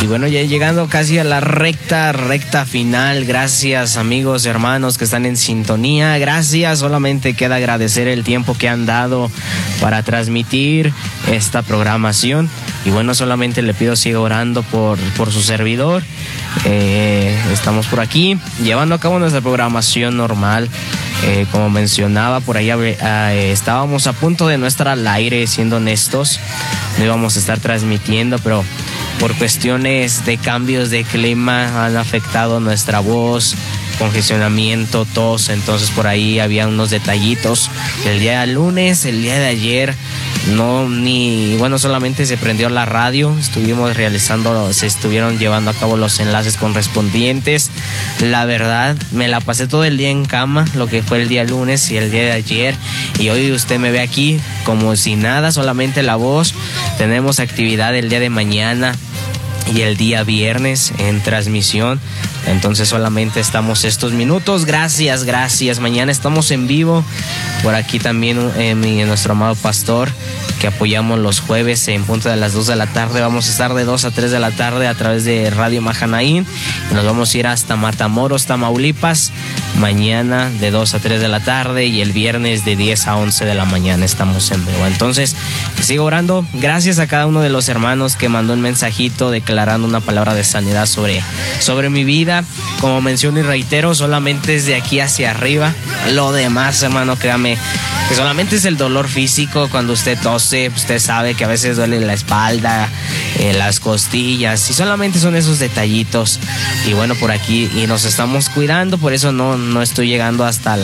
Y bueno, ya llegando casi a la recta final. Gracias, amigos, hermanos que están en sintonía. Gracias, solamente queda agradecer el tiempo que han dado para transmitir esta programación. Y bueno, solamente le pido siga orando por su servidor. Estamos por aquí llevando a cabo nuestra programación normal. Como mencionaba, por ahí estábamos a punto de no estar al aire, siendo honestos. No íbamos a estar transmitiendo, pero por cuestiones de cambios de clima han afectado nuestra voz, congestionamiento, tos. Entonces por ahí había unos detallitos. El día lunes, el día de ayer, solamente se prendió la radio. Se estuvieron llevando a cabo los enlaces correspondientes. La verdad, me la pasé todo el día en cama, lo que fue el día lunes y el día de ayer. Y hoy usted me ve aquí como si nada, solamente la voz. Tenemos actividad el día de mañana y el día viernes en transmisión. Entonces solamente estamos estos minutos. Gracias. Mañana estamos en vivo. Por aquí también nuestro amado pastor, que apoyamos los jueves en punto de las 2 de la tarde. Vamos a estar de 2 a 3 de la tarde a través de Radio Mahanaim. Nos vamos a ir hasta Matamoros, Tamaulipas. Mañana de 2 a 3 de la tarde y el viernes de 10 a 11 de la mañana estamos en vivo. Entonces, sigo orando. Gracias a cada uno de los hermanos que mandó un mensajito declarando una palabra de sanidad sobre mi vida. Como menciono y reitero, solamente es de aquí hacia arriba. Lo demás, hermano, créame, que solamente es el dolor físico. Cuando usted tose, usted sabe que a veces duele la espalda, las costillas, y solamente son esos detallitos. Y bueno, por aquí y nos estamos cuidando, por eso no estoy llegando hasta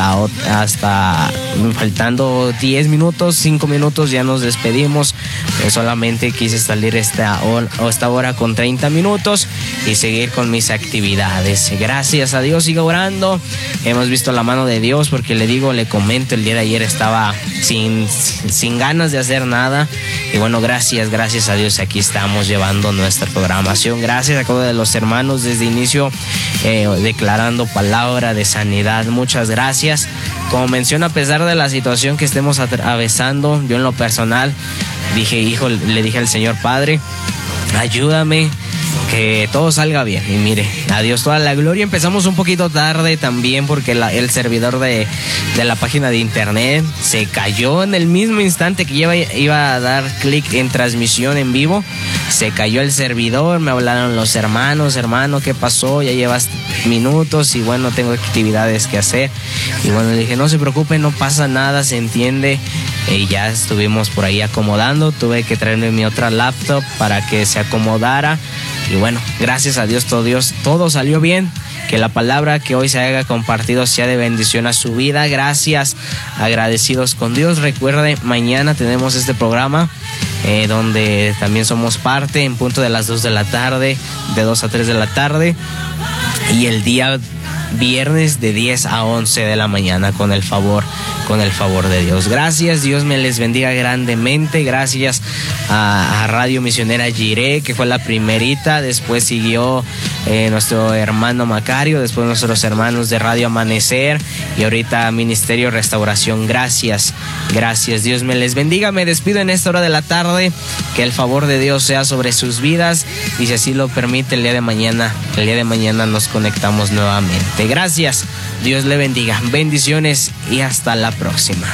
faltando 10 minutos, 5 minutos, ya nos despedimos. Solamente quise salir esta hora con 30 minutos y seguir con mis actividades. Gracias a Dios, sigo orando. Hemos visto la mano de Dios, porque le comento, el día de ayer estaba sin ganas de hacer nada. Y bueno, gracias a Dios, aquí estamos llevando nuestra programación. Gracias a cada uno de los hermanos desde inicio, declarando palabra de sanidad. Muchas gracias. Como menciono, a pesar de la situación que estemos atravesando, yo en lo personal le dije al Señor: Padre, ayúdame, que todo salga bien. Y mire, a Dios toda la gloria. Empezamos un poquito tarde también, porque el servidor de la página de internet se cayó en el mismo instante que iba a dar clic en transmisión en vivo. Se cayó el servidor, me hablaron los hermanos: hermano, ¿qué pasó? Ya llevas minutos y bueno, tengo actividades que hacer. Y bueno, le dije: no se preocupe, no pasa nada, se entiende. Y ya estuvimos por ahí acomodando. Tuve que traerme mi otra laptop para que se acomodara. Y bueno, gracias a Dios, todo salió bien. Que la palabra que hoy se haya compartido sea de bendición a su vida. Gracias, agradecidos con Dios. Recuerde, mañana tenemos este programa donde también somos parte, en punto de las 2 de la tarde, de 2 a 3 de la tarde. Y el día viernes de 10 a 11 de la mañana con el favor de Dios. Gracias, Dios me les bendiga grandemente. Gracias a Radio Misionera Jireh, que fue la primerita. Después siguió nuestro hermano Macario, después nuestros hermanos de Radio Amanecer y ahorita Ministerio Restauración. Gracias, Dios me les bendiga. Me despido en esta hora de la tarde. Que el favor de Dios sea sobre sus vidas, y si así lo permite, el día de mañana nos conectamos nuevamente. Gracias, Dios le bendiga, bendiciones y hasta la próxima.